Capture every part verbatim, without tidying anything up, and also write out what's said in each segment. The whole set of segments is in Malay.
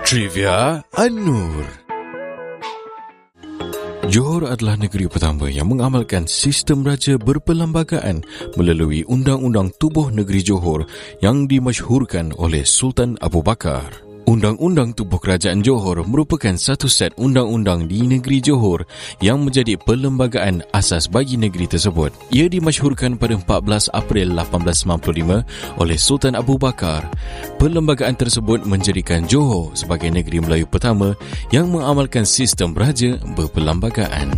Trivia An-Nur. Johor adalah negeri pertama yang mengamalkan sistem raja berperlembagaan melalui Undang-Undang Tubuh Negeri Johor yang dimasyhurkan oleh Sultan Abu Bakar. Undang-Undang Tubuh Kerajaan Johor merupakan satu set undang-undang di negeri Johor yang menjadi perlembagaan asas bagi negeri tersebut. Ia dimasyhurkan pada empat belas April lapan belas sembilan puluh lima oleh Sultan Abu Bakar. Perlembagaan tersebut menjadikan Johor sebagai negeri Melayu pertama yang mengamalkan sistem raja berperlembagaan.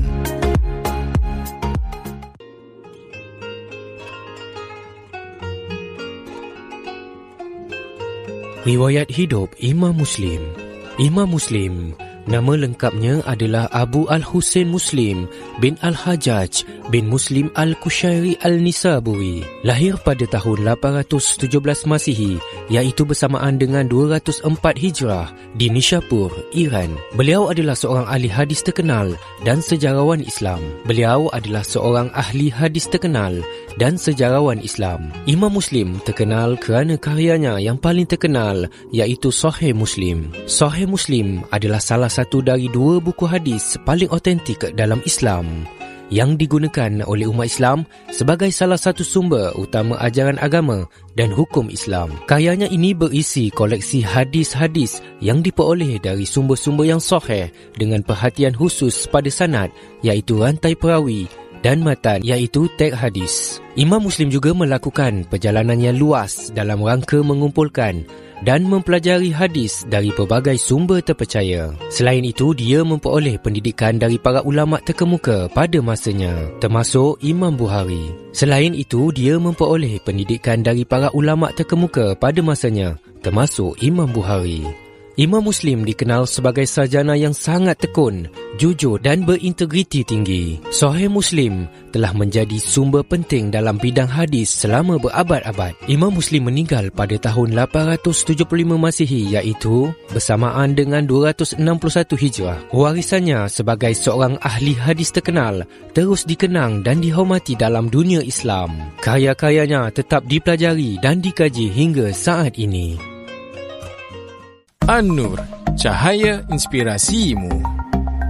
Riwayat hidup Imam Muslim. Imam Muslim, nama lengkapnya adalah Abu Al-Husain Muslim bin Al-Hajjaj bin Muslim Al-Kushairi Al-Nisaburi. Lahir pada tahun lapan ratus tujuh belas Masihi, iaitu bersamaan dengan dua ratus empat Hijrah di Nishapur, Iran. Beliau adalah seorang ahli hadis terkenal dan sejarawan Islam. Beliau adalah seorang ahli hadis terkenal dan sejarawan Islam. Imam Muslim terkenal kerana karyanya yang paling terkenal, iaitu Sahih Muslim. Sahih Muslim adalah salah satu dari dua buku hadis paling otentik dalam Islam yang digunakan oleh umat Islam sebagai salah satu sumber utama ajaran agama dan hukum Islam. Karyanya ini berisi koleksi hadis-hadis yang diperoleh dari sumber-sumber yang sahih dengan perhatian khusus pada sanad, iaitu rantai perawi, dan matan, iaitu teks hadis. Imam Muslim juga melakukan perjalanan yang luas dalam rangka mengumpulkan dan mempelajari hadis dari pelbagai sumber terpercaya. Selain itu, dia memperoleh pendidikan dari para ulama terkemuka pada masanya, termasuk Imam Bukhari. Selain itu, dia memperoleh pendidikan dari para ulama terkemuka pada masanya, termasuk Imam Bukhari. Imam Muslim dikenal sebagai sarjana yang sangat tekun, jujur dan berintegriti tinggi. Sahih Muslim telah menjadi sumber penting dalam bidang hadis selama berabad-abad. Imam Muslim meninggal pada tahun lapan ratus tujuh puluh lima Masihi, iaitu bersamaan dengan dua ratus enam puluh satu Hijrah. Warisannya sebagai seorang ahli hadis terkenal terus dikenang dan dihormati dalam dunia Islam. Karya-karyanya tetap dipelajari dan dikaji hingga saat ini. An-Nur, cahaya inspirasimu.